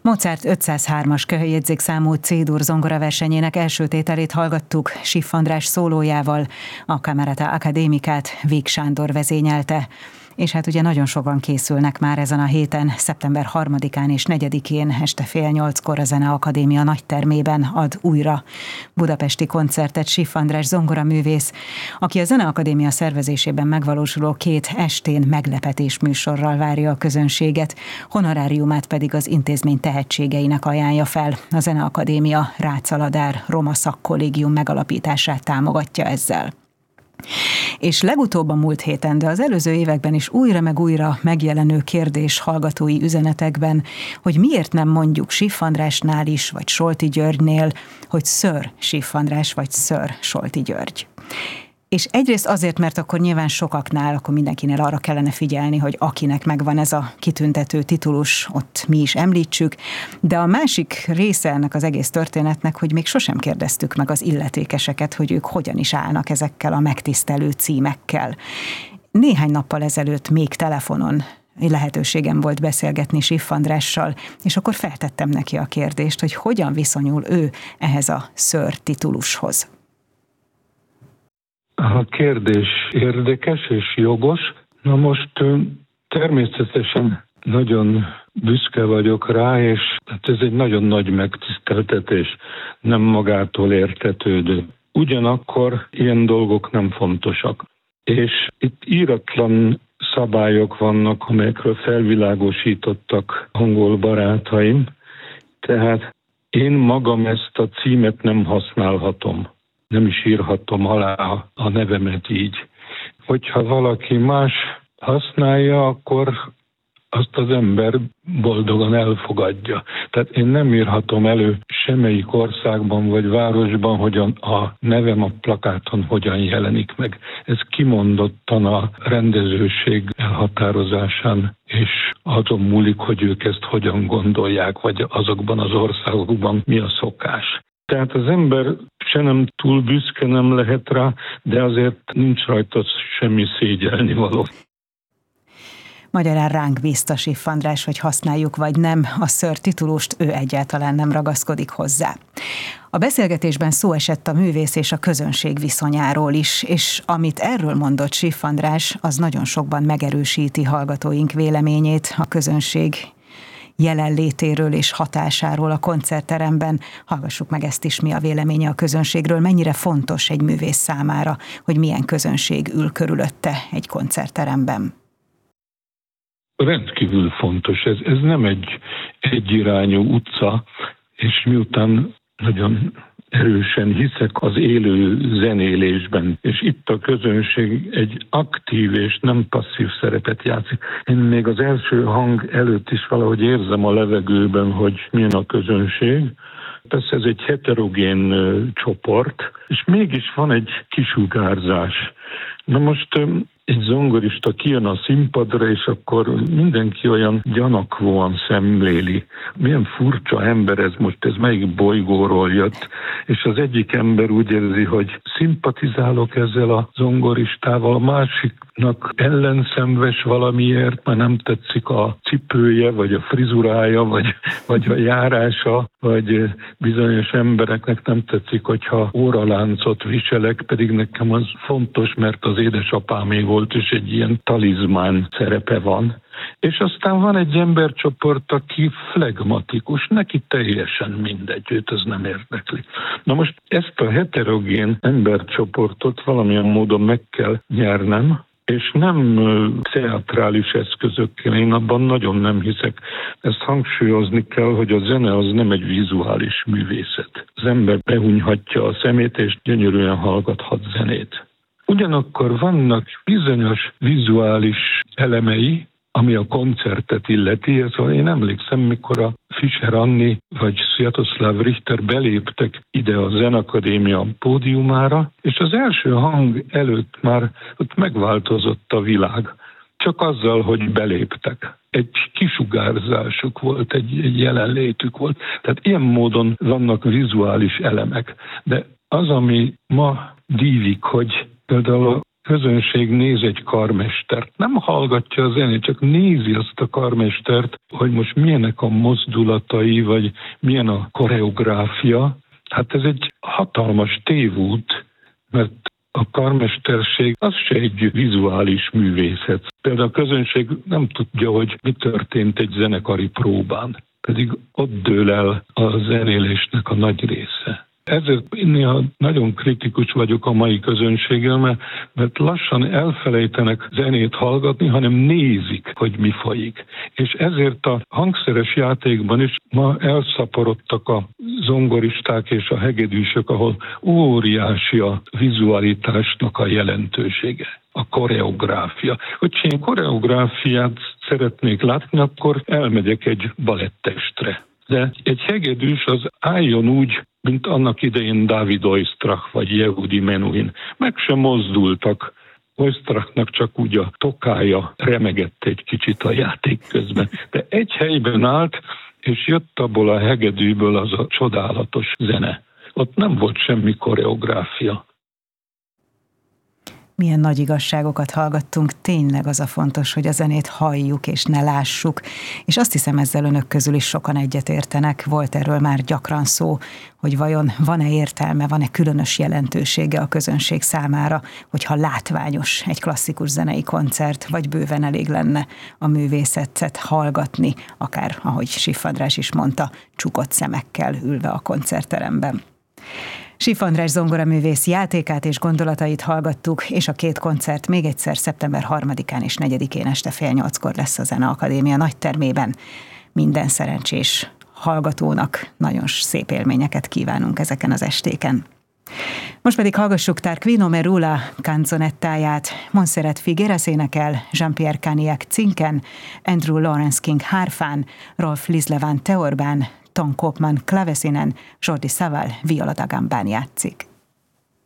Mozart 503-as köhöjegyzékszámú C-dur zongoraversenyének első tételét hallgattuk, Siff András szólójával, a Camerata Academicát Víg Sándor vezényelte. És hát ugye nagyon sokan készülnek már ezen a héten, szeptember 3-án és 4-én este 7:30 a Zeneakadémia nagytermében ad újra budapesti koncertet Siff András zongoraművész, aki a Zeneakadémia szervezésében megvalósuló 2 estén meglepetés műsorral várja a közönséget, honoráriumát pedig az intézmény tehetségeinek ajánlja fel. A Zeneakadémia Rácz-Aladár Roma Szakkollégium megalapítását támogatja ezzel. És legutóbb a múlt héten, de az előző években is újra meg újra megjelenő kérdés hallgatói üzenetekben, hogy miért nem mondjuk Siff Andrásnál is, vagy Solti Györgynél, hogy Sir Siff András, vagy Sir Solti György. És egyrészt azért, mert akkor nyilván sokaknál, akkor mindenkinél arra kellene figyelni, hogy akinek megvan ez a kitüntető titulus, ott mi is említsük, de a másik része ennek az egész történetnek, hogy még sosem kérdeztük meg az illetékeseket, hogy ők hogyan is állnak ezekkel a megtisztelő címekkel. Néhány nappal ezelőtt még telefonon lehetőségem volt beszélgetni Siff Andrással, és akkor feltettem neki a kérdést, hogy hogyan viszonyul ő ehhez a Sir titulushoz. A kérdés érdekes és jogos. Na most természetesen nagyon büszke vagyok rá, és hát ez egy nagyon nagy megtiszteltetés, nem magától értetődő. Ugyanakkor ilyen dolgok nem fontosak. És itt íratlan szabályok vannak, amelyekről felvilágosítottak angol barátaim, tehát én magam ezt a címet nem használhatom. Nem is írhatom alá a nevemet így. Hogyha valaki más használja, akkor azt az ember boldogan elfogadja. Tehát én nem írhatom elő semmelyik országban vagy városban, hogy a nevem a plakáton hogyan jelenik meg. Ez kimondottan a rendezőség elhatározásán, és azon múlik, hogy ők ezt hogyan gondolják, vagy azokban az országokban mi a szokás. Tehát az ember se nem túl büszke nem lehet rá, de azért nincs rajta semmi szégyelni való. Magyarán ránk bízta Siff András, hogy használjuk vagy nem a Sir titulust, ő egyáltalán nem ragaszkodik hozzá. A beszélgetésben szó esett a művész és a közönség viszonyáról is, és amit erről mondott Siff András, az nagyon sokban megerősíti hallgatóink véleményét a közönség jelenlétéről és hatásáról a koncertteremben. Hallgassuk meg ezt is, mi a véleménye a közönségről, mennyire fontos egy művész számára, hogy milyen közönség ül körülötte egy koncertteremben. Rendkívül fontos. Ez nem egy egyirányú utca, és miután nagyon erősen hiszek az élő zenélésben, és itt a közönség egy aktív és nem passzív szerepet játszik. Én még az első hang előtt is valahogy érzem a levegőben, hogy milyen a közönség. Persze ez egy heterogén csoport, és mégis van egy kisugárzás. Na most egy zongorista kijön a színpadra, és akkor mindenki olyan gyanakvóan szemléli. Milyen furcsa ember ez most, ez melyik bolygóról jött. És az egyik ember úgy érzi, hogy szimpatizálok ezzel a zongoristával, a másiknak ellenszenves valamiért, mert nem tetszik a cipője, vagy a frizurája, vagy a járása, vagy bizonyos embereknek nem tetszik, hogyha óraláncot viselek, pedig nekem az fontos, mert az édesapámé volt, és egy ilyen talizmán szerepe van. És aztán van egy embercsoport, aki flegmatikus, neki teljesen mindegy, őt ez nem érdekli. Na most ezt a heterogén embercsoportot valamilyen módon meg kell nyernem, és nem teatrális eszközökkel, én abban nagyon nem hiszek. Ezt hangsúlyozni kell, hogy a zene az nem egy vizuális művészet. Az ember behunyhatja a szemét, és gyönyörűen hallgathat zenét. Ugyanakkor vannak bizonyos vizuális elemei, ami a koncertet illeti. Én emlékszem, mikor a Fischer Anni vagy Sviatoslav Richter beléptek ide a Zeneakadémia pódiumára, és az első hang előtt már ott megváltozott a világ. Csak azzal, hogy beléptek. Egy kisugárzásuk volt, egy jelenlétük volt. Tehát ilyen módon vannak vizuális elemek. De az, ami ma dívik, hogy például közönség néz egy karmestert. Nem hallgatja a zenét, csak nézi azt a karmestert, hogy most milyenek a mozdulatai, vagy milyen a koreográfia. Hát ez egy hatalmas tévút, mert a karmesterség az se egy vizuális művészet. Például a közönség nem tudja, hogy mi történt egy zenekari próbán, pedig ott dől el a zenélésnek a nagy része. Ezért néha nagyon kritikus vagyok a mai közönséggel, mert lassan elfelejtenek zenét hallgatni, hanem nézik, hogy mi folyik. És ezért a hangszeres játékban is ma elszaporodtak a zongoristák és a hegedűsök, ahol óriási a vizualitásnak a jelentősége, a koreográfia. Hogyha én koreográfiát szeretnék látni, akkor elmegyek egy balettestre. De egy hegedűs az álljon úgy, mint annak idején Dávid Oistrakh vagy Yehudi Menuhin. Meg sem mozdultak. Oistrakhnak csak úgy a tokája remegett egy kicsit a játék közben. De egy helyben állt, és jött abból a hegedűből az a csodálatos zene. Ott nem volt semmi koreográfia. Milyen nagy igazságokat hallgattunk, tényleg az a fontos, hogy a zenét halljuk és ne lássuk, és azt hiszem ezzel önök közül is sokan egyetértenek, volt erről már gyakran szó, hogy vajon van-e értelme, van-e különös jelentősége a közönség számára, hogyha látványos egy klasszikus zenei koncert, vagy bőven elég lenne a művészetet hallgatni, akár, ahogy Siff András is mondta, csukott szemekkel ülve a koncertteremben. Siff András zongoraművész játékát és gondolatait hallgattuk, és a két koncert még egyszer szeptember 3-án és 4-én este 7:30-kor lesz a Zeneakadémia nagytermében. Minden szerencsés hallgatónak nagyon szép élményeket kívánunk ezeken az estéken. Most pedig hallgassuk Tarquino Merula canzonettáját, Montserrat Figueras énekel, Jean-Pierre Caniac cinken, Andrew Lawrence King hárfán, Rolf Lisleván teorbán, Tom Koopman klaveszinen, Jordi Savall viola da gambán játszik.